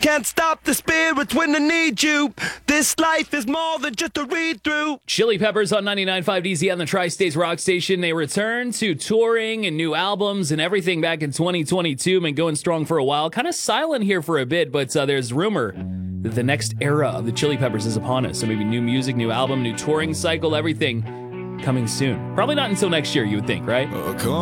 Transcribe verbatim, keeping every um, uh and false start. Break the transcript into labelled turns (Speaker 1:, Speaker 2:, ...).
Speaker 1: can't stop the spirits when they need you. This life is more than just a read-through.
Speaker 2: Chili Peppers on ninety-nine point five D Z on the Tri-States Rock Station. They return to touring and new albums and everything back in twenty twenty-two. Been going strong for a while. Kind of silent here for a bit, but uh, there's rumor that the next era of the Chili Peppers is upon us. So maybe new music, new album, new touring cycle, everything coming soon. Probably not until next year, you would think, right?
Speaker 1: Oh, come